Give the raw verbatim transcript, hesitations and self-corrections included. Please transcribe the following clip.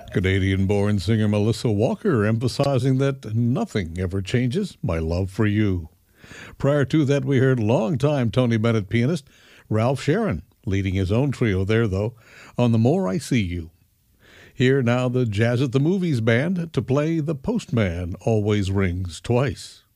Canadian-born singer Melissa Walker emphasizing that nothing ever changes my love for you. Prior to that, we heard longtime Tony Bennett pianist Ralph Sharon, leading his own trio there, though, on The More I See You. Here now the Jazz at the Movies band to play The Postman Always Rings Twice.